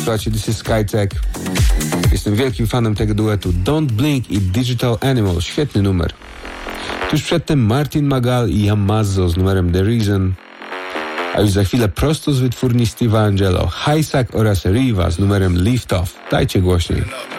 słuchajcie, this is Skytech. Jestem wielkim fanem tego duetu. Don't Blink i Digital Animal. Świetny numer. Tuż przedtem Martin Magal i Yamazo z numerem The Reason. A już za chwilę prosto z wytwórni Steve'a Angelo, Highsack oraz Riva z numerem Lift Off. Dajcie głośniej.